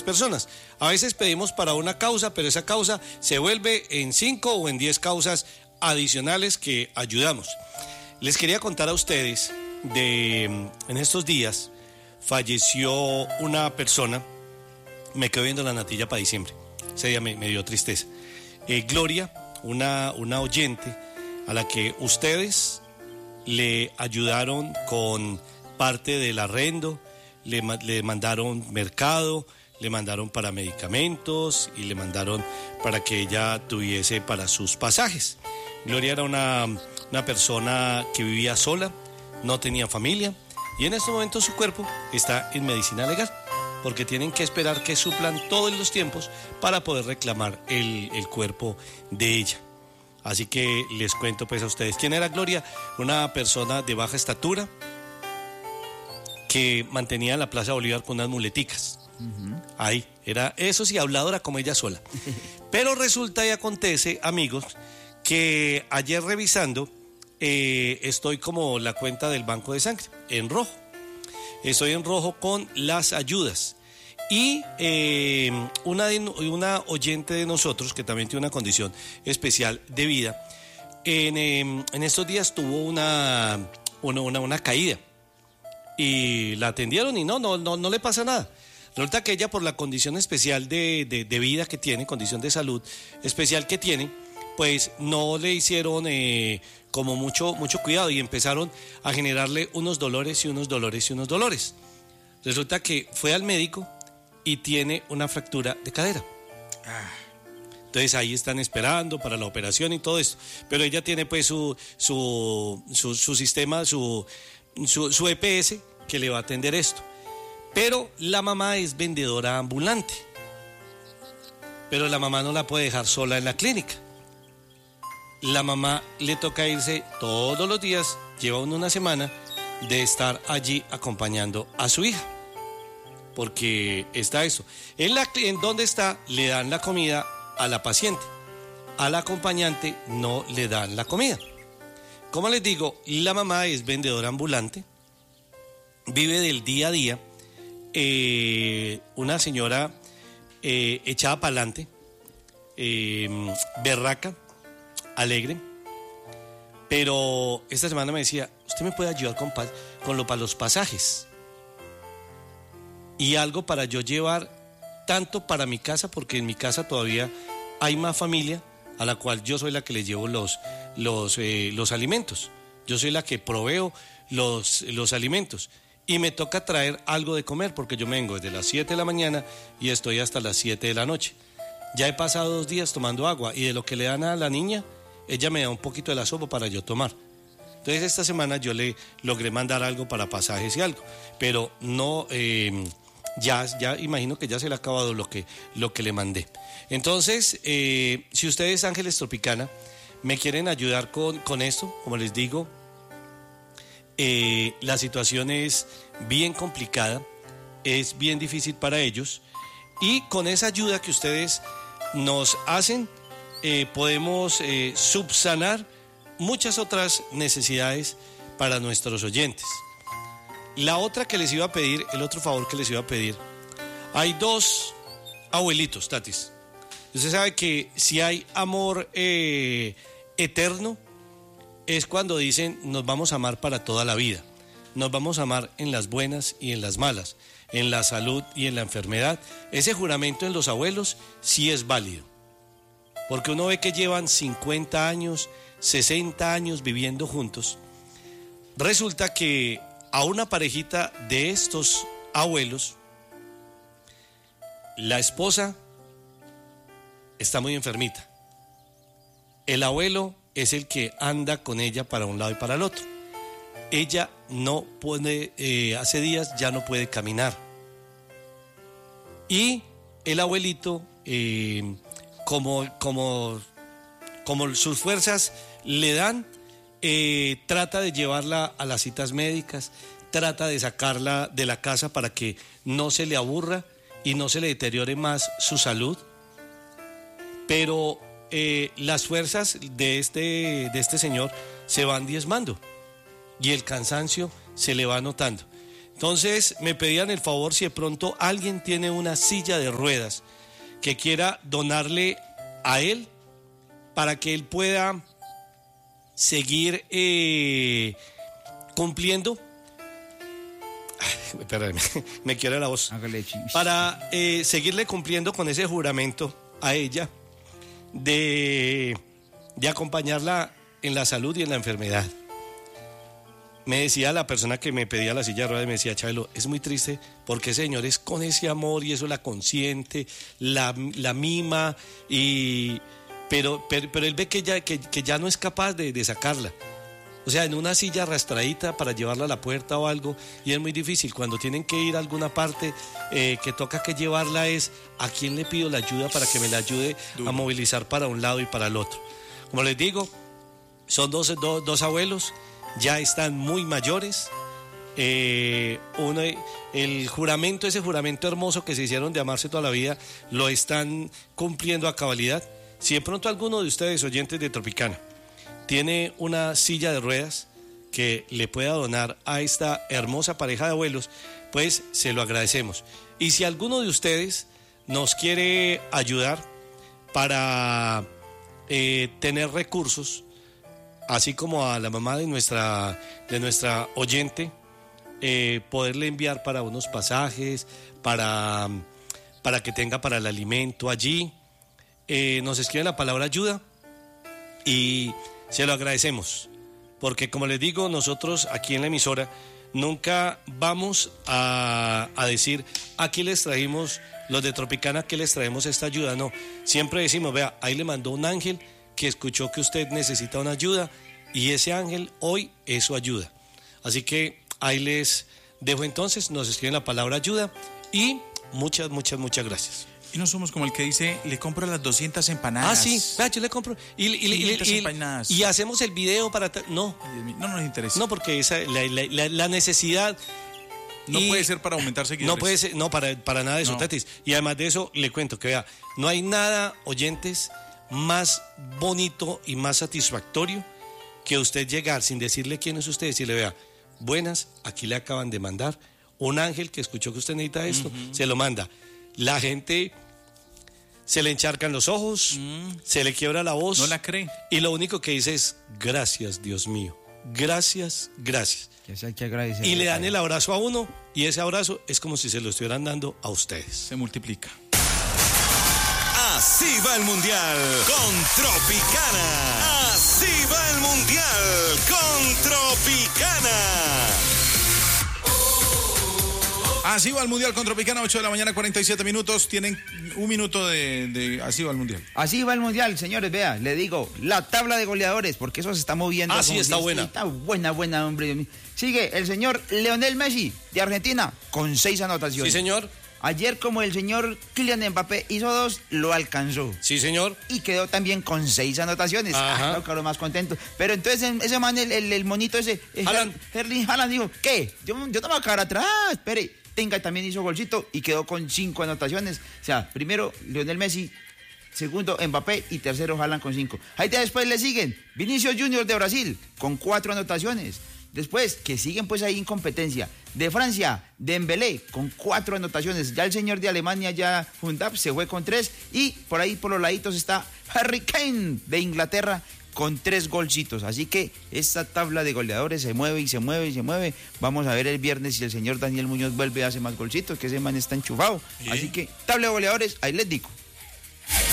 personas. A veces pedimos para una causa, pero esa causa se vuelve en 5 o en 10 causas adicionales que ayudamos. Les quería contar a ustedes en estos días falleció una persona, me quedo viendo la natilla para diciembre, ese día me dio tristeza. Gloria, una oyente a la que ustedes le ayudaron con parte del arrendo, le mandaron mercado, le mandaron para medicamentos y le mandaron para que ella tuviese para sus pasajes. Gloria era una persona que vivía sola, no tenía familia y en este momento su cuerpo está en medicina legal porque tienen que esperar que suplan todos los tiempos para poder reclamar el cuerpo de ella. Así que les cuento pues a ustedes. ¿Quién era Gloria? Una persona de baja estatura que mantenía la Plaza Bolívar con unas muleticas. Ahí, era eso sí, habladora como ella sola. Pero resulta y acontece, amigos, que ayer revisando, estoy como la cuenta del Banco de Sangre, en rojo. Estoy en rojo con las ayudas. Y una oyente de nosotros, que también tiene una condición especial de vida, en estos días tuvo una caída. Y la atendieron y no le pasa nada. Resulta que ella, por la condición especial de vida que tiene, condición de salud especial que tiene, pues no le hicieron como mucho cuidado y empezaron a generarle unos dolores y unos dolores y unos dolores. Resulta que fue al médico y tiene una fractura de cadera. Entonces ahí están esperando para la operación y todo esto. Pero ella tiene pues su sistema, su EPS que le va a atender esto. Pero la mamá es vendedora ambulante. Pero la mamá no la puede dejar sola en la clínica. La mamá le toca irse todos los días, lleva una semana de estar allí acompañando a su hija. Porque está eso. En donde está, le dan la comida a la paciente. Al acompañante no le dan la comida. Como les digo, la mamá es vendedora ambulante, vive del día a día, una señora echada para adelante, berraca, alegre, pero esta semana me decía, ¿usted me puede ayudar para los pasajes? Y algo para yo llevar tanto para mi casa, porque en mi casa todavía hay más familia a la cual yo soy la que le llevo los alimentos. Yo soy la que proveo los alimentos. Y me toca traer algo de comer porque yo me vengo desde las 7 de la mañana y estoy hasta las 7 de la noche. Ya he pasado 2 días tomando agua y de lo que le dan a la niña, ella me da un poquito de la sopa para yo tomar. Entonces esta semana yo le logré mandar algo para pasajes y algo, pero no, ya imagino que ya se le ha acabado lo que le mandé. Entonces, si ustedes, Ángeles Tropicana, me quieren ayudar con esto, como les digo, la situación es bien complicada, es bien difícil para ellos y con esa ayuda que ustedes nos hacen podemos subsanar muchas otras necesidades para nuestros oyentes. La otra que les iba a pedir, el otro favor que les iba a pedir, hay 2 abuelitos, Tatis. Usted sabe que si hay amor eterno, es cuando dicen nos vamos a amar para toda la vida. Nos vamos a amar en las buenas y en las malas, en la salud y en la enfermedad. Ese juramento en los abuelos sí es válido. Porque uno ve que llevan 50 años, 60 años viviendo juntos. Resulta que a una parejita de estos abuelos, la esposa está muy enfermita. El abuelo es el que anda con ella para un lado y para el otro. Ella no puede, hace días ya no puede caminar. Y el abuelito, como sus fuerzas le dan, trata de llevarla a las citas médicas, trata de sacarla de la casa para que no se le aburra y no se le deteriore más su salud. Pero las fuerzas de este señor se van diezmando y el cansancio se le va notando. Entonces me pedían el favor si de pronto alguien tiene una silla de ruedas que quiera donarle a él para que él pueda seguir cumpliendo. Ay, perdóneme, me quiere la voz. Para seguirle cumpliendo con ese juramento a ella de acompañarla en la salud y en la enfermedad. Me decía la persona que me pedía la silla de ruedas, me decía, Chabelo, es muy triste porque ese señor es con ese amor y eso la consiente, la mima, pero él ve que ya no es capaz de sacarla. O sea, en una silla arrastradita para llevarla a la puerta o algo, y es muy difícil. Cuando tienen que ir a alguna parte que toca que llevarla es, ¿a quién le pido la ayuda para que me la ayude a movilizar para un lado y para el otro? Como les digo, son dos abuelos, ya están muy mayores. Ese juramento hermoso que se hicieron de amarse toda la vida, lo están cumpliendo a cabalidad. Si de pronto alguno de ustedes, oyentes de Tropicana, tiene una silla de ruedas que le pueda donar a esta hermosa pareja de abuelos, pues se lo agradecemos. Y si alguno de ustedes nos quiere ayudar para tener recursos, así como a la mamá de nuestra oyente, poderle enviar para unos pasajes, para que tenga para el alimento allí, nos escriben la palabra ayuda y se lo agradecemos, porque como les digo, nosotros aquí en la emisora nunca vamos a decir, aquí les trajimos, los de Tropicana, que les traemos esta ayuda. No, siempre decimos, vea, ahí le mandó un ángel que escuchó que usted necesita una ayuda y ese ángel hoy es su ayuda. Así que ahí les dejo entonces, nos escriben la palabra ayuda y muchas gracias. Y no somos como el que dice, le compro las 200 empanadas. Ah, sí, vea, yo le compro. Y hacemos el video para... No. No nos interesa. No, porque la necesidad... No puede ser para aumentar seguidores. No puede ser, no, para nada de eso, Tatis. Y además de eso, le cuento que vea, no hay nada, oyentes, más bonito y más satisfactorio que usted llegar sin decirle quién es usted, decirle, vea, buenas, aquí le acaban de mandar un ángel que escuchó que usted necesita esto, se lo manda. La gente se le encharcan los ojos, se le quiebra la voz. No la cree. Y lo único que dice es, gracias, Dios mío. Gracias. Que hay que agradecer. Y le dan el abrazo a uno, y ese abrazo es como si se lo estuvieran dando a ustedes. Se multiplica. Así va el Mundial con Tropicana. Así va el Mundial con Tropicana. Así va el Mundial con Tropicana, 8 de la mañana, 47 minutos. Tienen un minuto de así va el Mundial. Así va el Mundial, señores, vea, le digo, la tabla de goleadores, porque eso se está moviendo. Ah, sí, está buena. Está buena, hombre. Sigue el señor Lionel Messi, de Argentina, con 6 anotaciones. Sí, señor. Ayer, como el señor Kylian Mbappé hizo 2, lo alcanzó. Sí, señor. Y quedó también con 6 anotaciones. Ajá. Claro, más contento. Pero entonces ese man, el monito ese, Erling Haaland dijo, ¿qué? Yo no me voy a quedar atrás, espere. Tenga también hizo golcito y quedó con 5 anotaciones. O sea, primero Lionel Messi, segundo Mbappé y tercero Haaland con 5. Ahí después le siguen Vinicius Junior de Brasil con 4 anotaciones. Después, que siguen pues ahí en competencia. De Francia, Dembélé con 4 anotaciones. Ya el señor de Alemania, ya Hundap, se fue con 3. Y por ahí por los laditos está Harry Kane de Inglaterra con 3 golcitos. Así que esta tabla de goleadores se mueve y se mueve y se mueve. Vamos a ver el viernes si el señor Daniel Muñoz vuelve y hace más golcitos, que ese man está enchufado. Bien. Así que tabla de goleadores, ahí les digo.